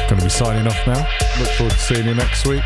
Going to be signing off now. Look forward to seeing you next week.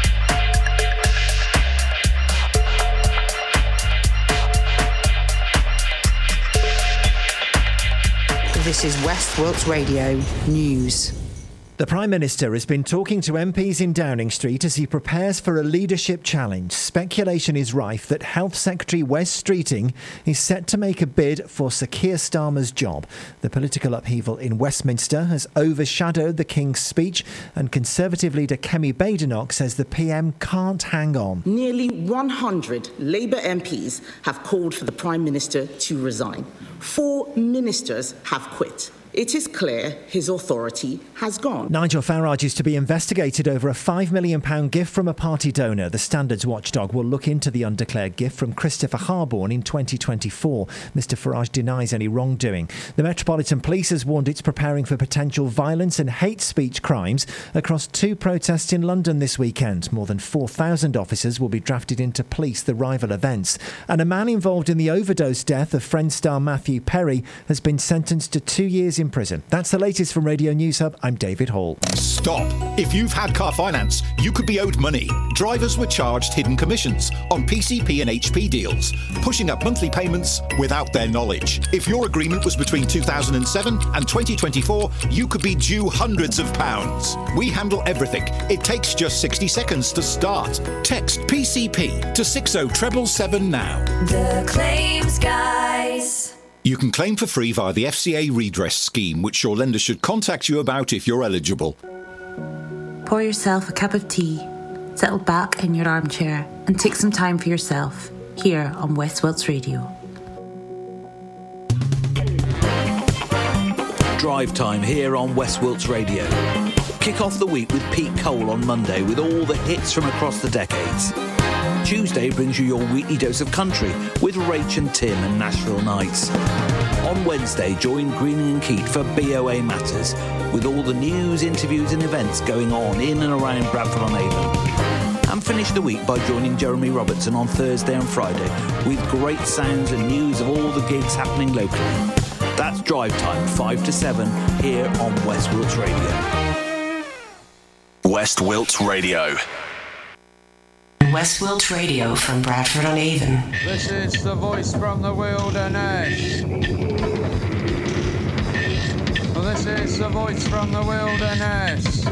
This is West Wilts Radio News. The Prime Minister has been talking to MPs in Downing Street as he prepares for a leadership challenge. Speculation is rife that Health Secretary Wes Streeting is set to make a bid for Sir Keir Starmer's job. The political upheaval in Westminster has overshadowed the King's speech, and Conservative leader Kemi Badenoch says the PM can't hang on. Nearly 100 Labour MPs have called for the Prime Minister to resign. 4 ministers have quit. It is clear his authority has gone. Nigel Farage is to be investigated over a £5 million gift from a party donor. The Standards watchdog will look into the undeclared gift from Christopher Harborne in 2024. Mr Farage denies any wrongdoing. The Metropolitan Police has warned it's preparing for potential violence and hate speech crimes across 2 protests in London this weekend. More than 4,000 officers will be drafted in to police the rival events. And a man involved in the overdose death of Friends star Matthew Perry has been sentenced to 2 years in prison. That's the latest from Radio News Hub. I'm David Hall. Stop. If you've had car finance, you could be owed money. Drivers were charged hidden commissions on PCP and HP deals, pushing up monthly payments without their knowledge. If your agreement was between 2007 and 2024, you could be due hundreds of pounds. We handle everything. It takes just 60 seconds to start. Text PCP to 60777 now. The Claims Guys. You can claim for free via the FCA redress scheme, which your lender should contact you about if you're eligible. Pour yourself a cup of tea, settle back in your armchair and take some time for yourself here on West Wilts Radio. Drive time here on West Wilts Radio. Kick off the week with Pete Cole on Monday with all the hits from across the decades. Tuesday brings you your weekly dose of country with Rach and Tim and Nashville Nights. On Wednesday, join Greening and Keat for BOA Matters with all the news, interviews and events going on in and around Bradford-on-Avon. And finish the week by joining Jeremy Robertson on Thursday and Friday with great sounds and news of all the gigs happening locally. That's Drive Time, 5 to 7, here on West Wilts Radio. West Wilts Radio. West Wilts Radio from Bradford-on-Avon. This is the voice from the wilderness. Well, this is the voice from the wilderness.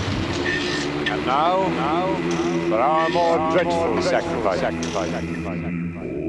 And now, for our more dreadful sacrifice.